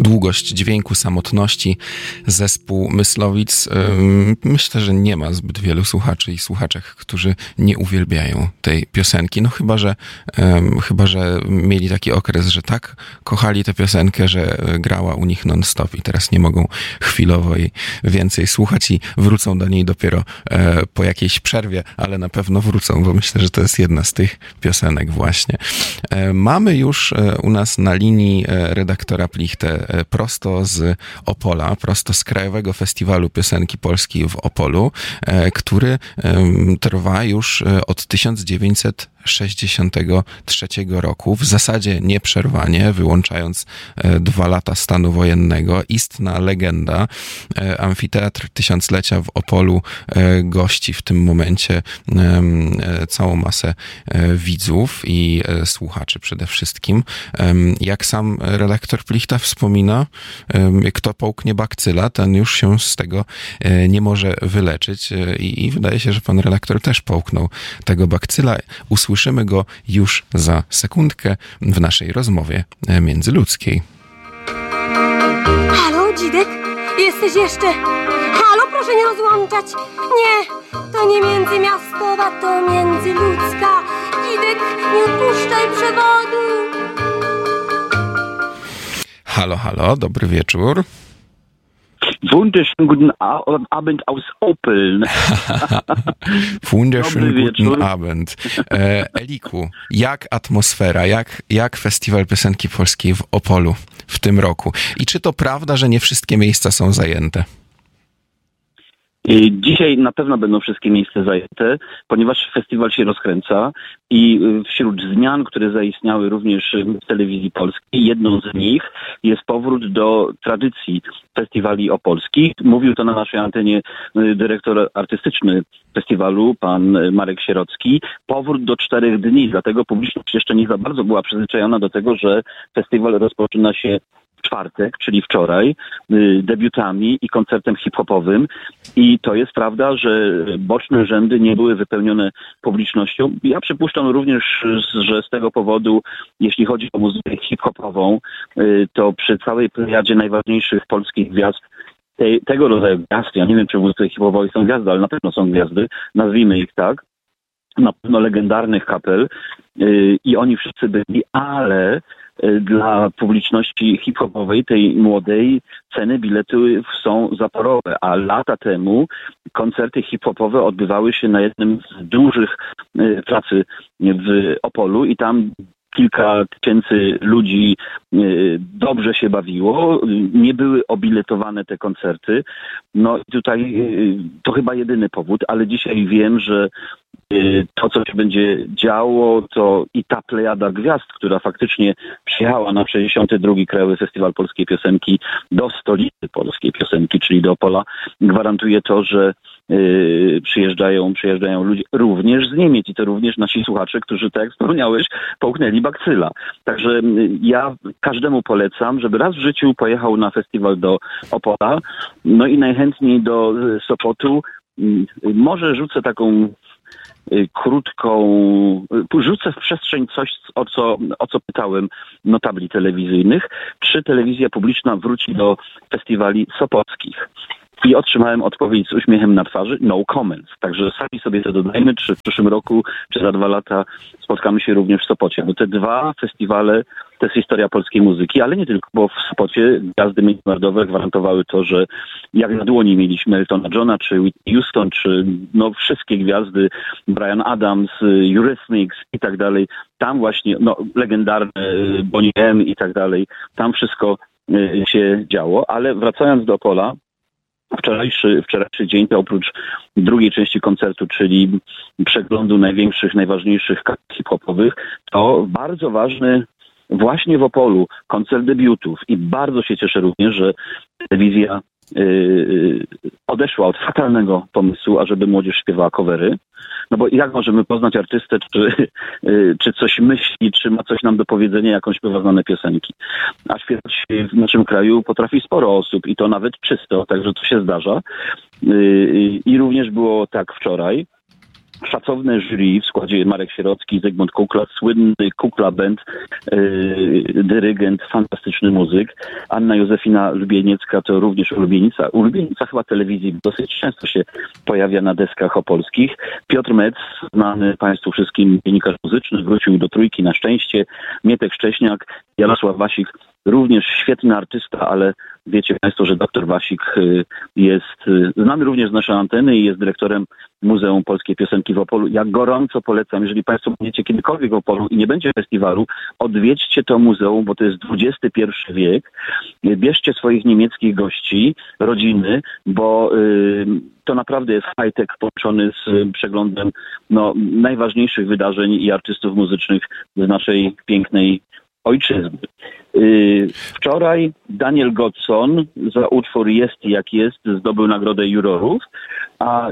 długość dźwięku, samotności. Zespół Myslowic, myślę, że nie ma zbyt wielu słuchaczy i słuchaczek, którzy nie uwielbiają tej piosenki. No chyba, że mieli taki okres, że tak kochali tę piosenkę, że grała u nich non-stop i teraz nie mogą chwilowo jej więcej słuchać i wrócą do niej dopiero po jakiejś przerwie, ale na pewno wrócą, bo myślę, że to jest jedna z tych piosenek właśnie. Mamy już u nas na linii redaktora Plichtę prosto z Opola, prosto z Krajowego Festiwalu Piosenki Polskiej w Opolu, który trwa już od 1963 roku, w zasadzie nieprzerwanie, wyłączając 2 lata stanu wojennego. Istna legenda. Amfiteatr Tysiąclecia w Opolu gości w tym momencie całą masę widzów i słuchaczy przede wszystkim. Jak sam redaktor Plichta wspomina, kto połknie bakcyla, ten już się z tego nie może wyleczyć i wydaje się, że pan redaktor też połknął tego bakcyla. Usłyszymy go już za sekundkę w naszej rozmowie międzyludzkiej. Halo, Dzidek? Jesteś jeszcze? Halo, proszę nie rozłączać. Nie, to nie międzymiastowa, to międzyludzka. Dzidek, nie odpuszczaj przewodu. Halo, dobry wieczór. Wunderschönen guten Abend aus Opel. Wunderschönen guten Abend. Eliku, jak atmosfera, jak Festiwal Piosenki Polskiej w Opolu w tym roku? I czy to prawda, że nie wszystkie miejsca są zajęte? Dzisiaj na pewno będą wszystkie miejsca zajęte, ponieważ festiwal się rozkręca i wśród zmian, które zaistniały również w telewizji polskiej, jedną z nich jest powrót do tradycji festiwali opolskich. Mówił to na naszej antenie dyrektor artystyczny festiwalu, pan Marek Sierocki. Powrót do 4 dni, dlatego publiczność jeszcze nie za bardzo była przyzwyczajona do tego, że festiwal rozpoczyna się w czwartek, czyli wczoraj, debiutami i koncertem hip-hopowym. I to jest prawda, że boczne rzędy nie były wypełnione publicznością. Ja przypuszczam również, że z tego powodu, jeśli chodzi o muzykę hip-hopową, to przy całej plejadzie najważniejszych polskich gwiazd, tego rodzaju gwiazd, ja nie wiem, czy w muzyce hip-hopowej są gwiazdy, ale na pewno są gwiazdy, nazwijmy ich tak, na pewno legendarnych kapel i oni wszyscy byli, ale dla publiczności hip-hopowej, tej młodej, ceny biletu są zaporowe, a lata temu koncerty hip-hopowe odbywały się na jednym z dużych pracy w Opolu i tam kilka tysięcy ludzi dobrze się bawiło, nie były obiletowane te koncerty. No i tutaj to chyba jedyny powód, ale dzisiaj wiem, że to, co się będzie działo, to i ta plejada gwiazd, która faktycznie przyjechała na 62. Krajowy Festiwal Polskiej Piosenki do stolicy polskiej piosenki, czyli do Opola, gwarantuje to, że przyjeżdżają ludzie również z Niemiec i to również nasi słuchacze, którzy, tak jak wspomniałeś, połknęli bakcyla. Także ja każdemu polecam, żeby raz w życiu pojechał na festiwal do Opola, no i najchętniej do Sopotu. Może rzucę taką rzucę w przestrzeń coś, o co pytałem notabli telewizyjnych. Czy telewizja publiczna wróci do festiwali sopockich? I otrzymałem odpowiedź z uśmiechem na twarzy, no comments. Także sami sobie to dodajmy, czy w przyszłym roku, czy za 2 lata spotkamy się również w Sopocie. Bo te 2 festiwale to jest historia polskiej muzyki, ale nie tylko, bo w Sopocie gwiazdy międzynarodowe gwarantowały to, że jak na dłoni mieliśmy Eltona Johna, czy Whitney Houston, czy no wszystkie gwiazdy, Bryan Adams, Eurythmics i tak dalej. Tam właśnie, no legendarne Bonnie M i tak dalej. Tam wszystko się działo, ale wracając do Opola, wczorajszy dzień to oprócz drugiej części koncertu, czyli przeglądu największych, najważniejszych hip-hopowych, to bardzo ważny właśnie w Opolu koncert debiutów i bardzo się cieszę również, że telewizja odeszła od fatalnego pomysłu, ażeby młodzież śpiewała covery. No bo jak możemy poznać artystę, czy coś myśli, czy ma coś nam do powiedzenia, jak on śpiewa znane piosenki. A śpiewać w naszym kraju potrafi sporo osób i to nawet czysto, także to się zdarza. I również było tak wczoraj. szacowne jury w składzie Marek Sierocki, Zygmunt Kukla, słynny Kukla Band, dyrygent, fantastyczny muzyk. Anna Józefina Lubieniecka to również ulubienica chyba telewizji, dosyć często się pojawia na deskach opolskich. Piotr Metz, znany Państwu wszystkim dziennikarz muzyczny, wrócił do Trójki na szczęście. Mietek Szcześniak, Jarosław Wasik, również świetny artysta, ale wiecie Państwo, że dr Wasik jest znany również z naszej anteny i jest dyrektorem Muzeum Polskiej Piosenki w Opolu. Ja gorąco polecam, jeżeli Państwo będziecie kiedykolwiek w Opolu i nie będzie festiwalu, odwiedźcie to muzeum, bo to jest XXI wiek. Bierzcie swoich niemieckich gości, rodziny, bo to naprawdę jest high-tech połączony z przeglądem najważniejszych wydarzeń i artystów muzycznych z naszej pięknej ojczyzny. Wczoraj Daniel Godson za utwór Jest jak jest zdobył nagrodę jurorów, a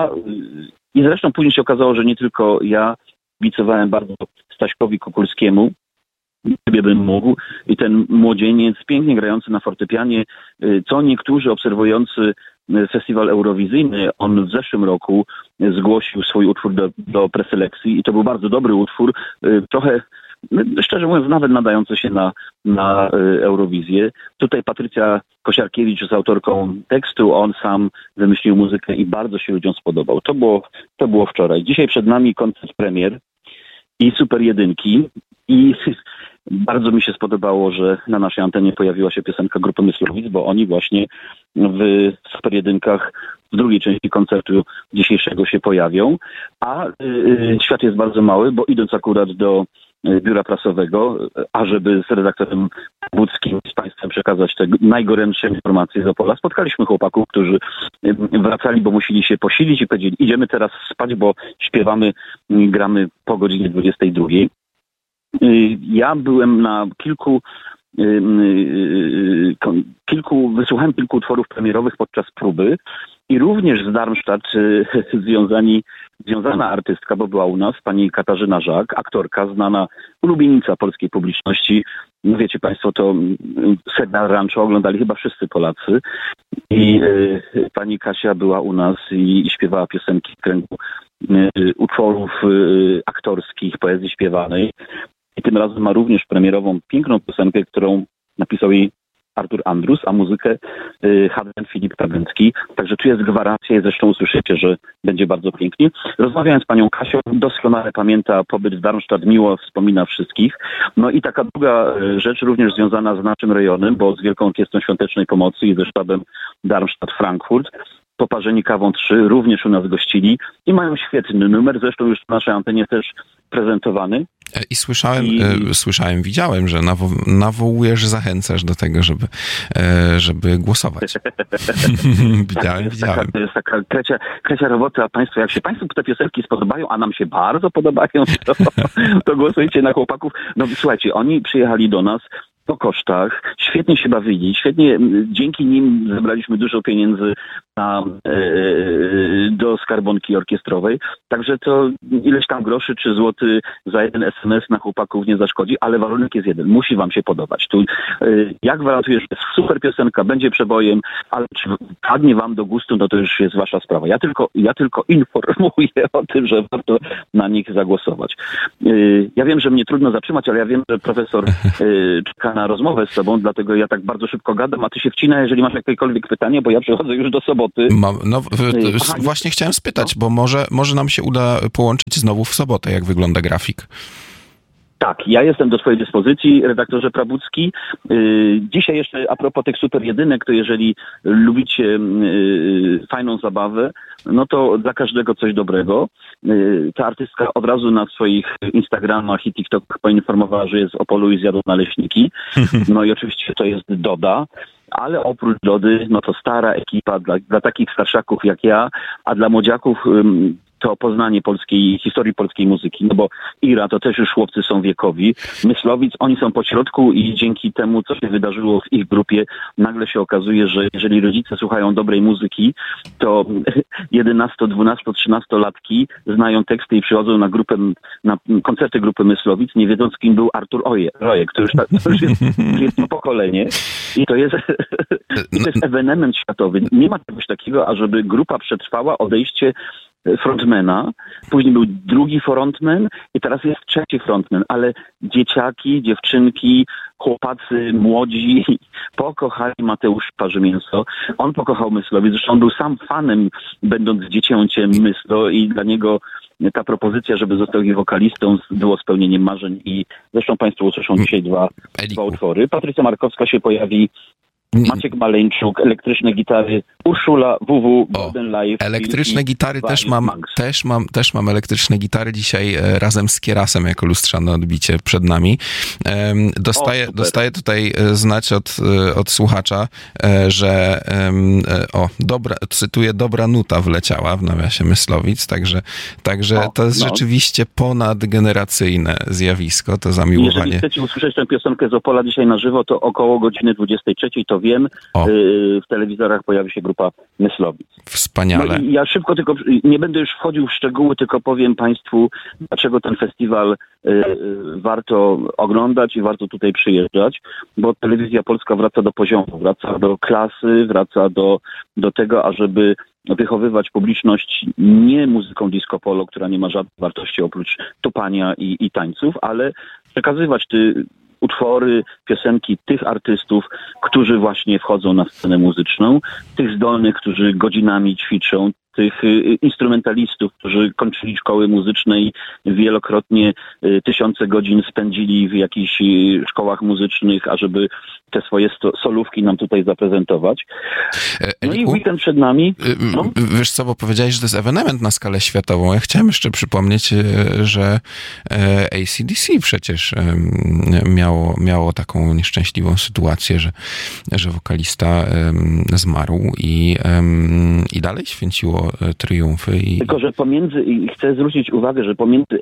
i zresztą później się okazało, że nie tylko ja kibicowałem bardzo Staśkowi Kukulskiemu, gdyby bym mógł, i ten młodzieniec pięknie grający na fortepianie, co niektórzy obserwujący festiwal eurowizyjny, on w zeszłym roku zgłosił swój utwór do preselekcji i to był bardzo dobry utwór, trochę szczerze mówiąc, nawet nadający się na Eurowizję. Tutaj Patrycja Kosiarkiewicz jest autorką tekstu, on sam wymyślił muzykę i bardzo się ludziom spodobał. To było wczoraj. Dzisiaj przed nami koncert premier i Super Jedynki i bardzo mi się spodobało, że na naszej antenie pojawiła się piosenka grupy Myslowic, bo oni właśnie w Super Jedynkach w drugiej części koncertu dzisiejszego się pojawią, a świat jest bardzo mały, bo idąc akurat do biura prasowego, ażeby z redaktorem Budzkim z Państwem przekazać te najgorętsze informacje z Opola. Spotkaliśmy chłopaków, którzy wracali, bo musieli się posilić i powiedzieli, idziemy teraz spać, bo śpiewamy, gramy po godzinie 22. Ja byłem na wysłuchałem kilku utworów premierowych podczas próby i również z Darmstadt związana artystka, bo była u nas, pani Katarzyna Żak, aktorka, znana ulubienica polskiej publiczności. No wiecie Państwo, to Sedna Rancho oglądali chyba wszyscy Polacy. I pani Kasia była u nas i śpiewała piosenki w kręgu utworów aktorskich, poezji śpiewanej. I tym razem ma również premierową piękną piosenkę, którą napisał jej Artur Andrus, a muzykę Hadlen Filip Pawęcki. Także tu jest gwarancja i zresztą usłyszycie, że będzie bardzo pięknie. Rozmawiałem z panią Kasią, doskonale pamięta pobyt w Darmstadt, miło wspomina wszystkich. No i taka druga rzecz również związana z naszym rejonem, bo z Wielką Orkiestrą Świątecznej Pomocy i ze sztabem Darmstadt-Frankfurt. Poparzeni kawą 3 również u nas gościli i mają świetny numer, zresztą już na naszej antenie też prezentowany. I słyszałem, widziałem, że nawołujesz, zachęcasz do tego, żeby głosować. widziałem. To jest taka krecia robota. Państwo, jak się Państwu te piosenki spodobają, a nam się bardzo podobają, to głosujcie na chłopaków. No słuchajcie, oni przyjechali do nas po kosztach, świetnie się bawili, dzięki nim zebraliśmy dużo pieniędzy do skarbonki orkiestrowej, także to ileś tam groszy czy złoty za jeden SMS na chłopaków nie zaszkodzi, ale warunek jest jeden, musi wam się podobać. Tu, ja gwarantuję, że jest super piosenka, będzie przebojem, ale czy padnie wam do gustu, no to już jest wasza sprawa. Ja tylko informuję o tym, że warto na nich zagłosować. Ja wiem, że mnie trudno zatrzymać, ale ja wiem, że profesor czeka na rozmowę z tobą, dlatego ja tak bardzo szybko gadam, a ty się wcina, jeżeli masz jakiekolwiek pytanie, bo ja przychodzę już do soboty. Właśnie chciałem spytać, bo może nam się uda połączyć znowu w sobotę, jak wygląda grafik. Tak, ja jestem do twojej dyspozycji, redaktorze Prabucki. Dzisiaj jeszcze a propos tych super jedynek, to jeżeli lubicie fajną zabawę, no to dla każdego coś dobrego. Ta artystka od razu na swoich Instagramach i TikTokach poinformowała, że jest z Opolu i zjadł naleśniki. No i oczywiście to jest Doda. Ale oprócz Dody, no to stara ekipa dla takich starszaków jak ja, a dla młodziaków to poznanie historii polskiej muzyki, no bo Ira to też już chłopcy są wiekowi. Myslowic, oni są po środku i dzięki temu, co się wydarzyło w ich grupie, nagle się okazuje, że jeżeli rodzice słuchają dobrej muzyki, to 11, 12, 13-latki znają teksty i przychodzą na koncerty grupy Myslowic, nie wiedząc, kim był Artur Rojek, to już jest to pokolenie i to jest ewenement światowy. Nie ma czegoś takiego, ażeby grupa przetrwała odejście frontmana, później był drugi frontman i teraz jest trzeci frontman, ale dzieciaki, dziewczynki, chłopacy młodzi pokochali Mateusza Parzymięso. On pokochał Myslowic, zresztą on był sam fanem, będąc dziecięciem Myslo i dla niego ta propozycja, żeby został jej wokalistą, było spełnieniem marzeń i zresztą państwo usłyszą dzisiaj dwa utwory. Patrycja Markowska się pojawi, Maciek Maleńczuk, elektryczne gitary, Urszula, WW, Golden Life. Elektryczne gitary też mam elektryczne gitary dzisiaj razem z Kierasem jako lustrzane odbicie przed nami. Dostaję tutaj znać od słuchacza, że cytuję, dobra nuta wleciała w nawiasie Myslowic, także to jest rzeczywiście ponadgeneracyjne zjawisko, to zamiłowanie. Jeżeli chcecie usłyszeć tę piosenkę z Opola dzisiaj na żywo, to około godziny 23, to wiem, w telewizorach pojawi się grupa Myslowic. Wspaniale. No i ja szybko tylko, nie będę już wchodził w szczegóły, tylko powiem państwu, dlaczego ten festiwal warto oglądać i warto tutaj przyjeżdżać, bo telewizja polska wraca do poziomu, wraca do klasy, wraca do tego, ażeby wychowywać publiczność nie muzyką disco polo, która nie ma żadnej wartości oprócz tupania i tańców, ale przekazywać utwory, piosenki tych artystów, którzy właśnie wchodzą na scenę muzyczną, tych zdolnych, którzy godzinami ćwiczą, tych instrumentalistów, którzy kończyli szkoły muzyczne i wielokrotnie tysiące godzin spędzili w jakichś szkołach muzycznych, ażeby te swoje solówki nam tutaj zaprezentować. No i weekend przed nami. Wiesz co, bo powiedziałeś, że to jest ewenement na skalę światową. Ja chciałem jeszcze przypomnieć, że AC/DC przecież miało taką nieszczęśliwą sytuację, że wokalista zmarł i dalej święciło triumfy. Tylko, że chcę zwrócić uwagę, że pomiędzy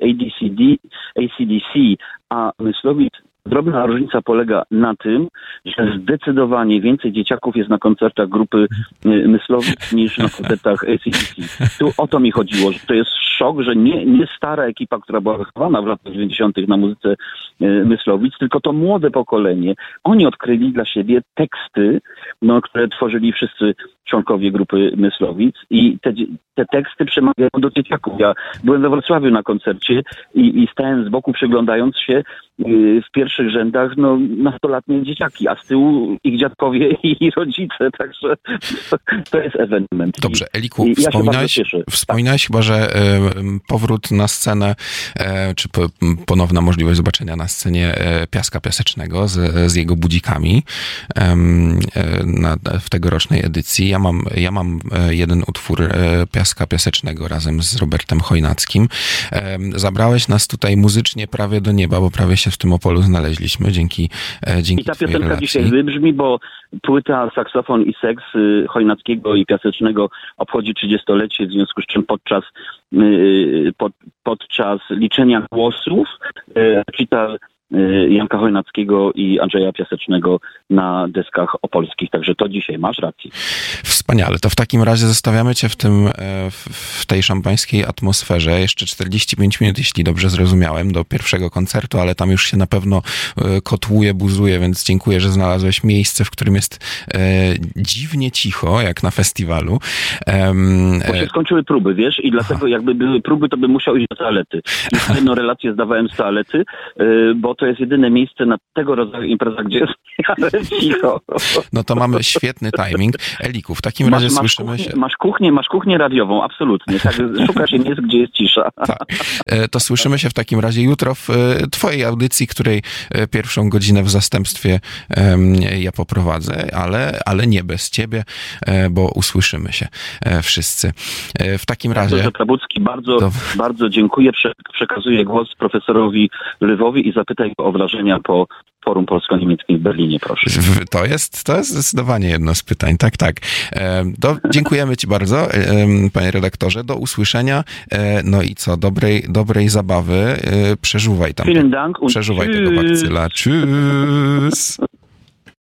AC/DC a Myslowic drobna różnica polega na tym, że zdecydowanie więcej dzieciaków jest na koncertach grupy Myslowic niż na koncertach AC/DC. Tu o to mi chodziło, że to jest szok, że nie stara ekipa, która była wychowana w latach 90. na muzyce Myslowic, tylko to młode pokolenie. Oni odkryli dla siebie teksty, które tworzyli wszyscy członkowie grupy Myslowic i te teksty przemawiają do dzieciaków. Ja byłem we Wrocławiu na koncercie i stałem z boku przyglądając się w pierwszych rzędach nastolatnie dzieciaki, a z tyłu ich dziadkowie i rodzice, także to jest ewenement. Dobrze, Eliku, wspominałeś chyba, że powrót na scenę, czy ponowna możliwość zobaczenia na scenie Piaska Piasecznego z jego budzikami w tegorocznej edycji. Ja mam jeden utwór Piaska Piasecznego razem z Robertem Chojnackim. Zabrałeś nas tutaj muzycznie prawie do nieba, bo prawie się w tym Opolu znaleźliśmy dzięki I ta piosenka dzisiaj wybrzmi, bo płyta Saksofon i Seks Chojnackiego i Piasecznego obchodzi 30-lecie, w związku z czym podczas liczenia głosów recital Janka Chojnackiego i Andrzeja Piasecznego na deskach opolskich. Także to dzisiaj, masz rację. Wspaniale. To w takim razie zostawiamy cię w tej szampańskiej atmosferze. Jeszcze 45 minut, jeśli dobrze zrozumiałem, do pierwszego koncertu, ale tam już się na pewno kotłuje, buzuje, więc dziękuję, że znalazłeś miejsce, w którym jest dziwnie cicho, jak na festiwalu. Bo się skończyły próby, wiesz, i dlatego jakby były próby, to bym musiał iść do toalety. I jedną relację zdawałem z toalety, bo to jest jedyne miejsce na tego rodzaju imprezach, gdzie jest cicho. No to mamy świetny timing. Eliku, w takim razie słyszymy się... Masz kuchnię radiową, absolutnie. Tak, szukasz miejsc, gdzie jest cisza. Tak. To słyszymy się w takim razie jutro w twojej audycji, której pierwszą godzinę w zastępstwie ja poprowadzę, ale nie bez ciebie, bo usłyszymy się wszyscy. W takim razie... Profesor Trabucki, bardzo dziękuję. Przekazuję głos profesorowi Lwowi i zapytaj go o wrażenia po Forum Polsko-Niemieckim w Berlinie, proszę. To jest zdecydowanie jedno z pytań, tak. Dziękujemy ci bardzo, panie redaktorze, do usłyszenia, no i co, dobrej zabawy, przeżuwaj tam, Vielen Dank und przeżuwaj tego bakcyla, tschüss.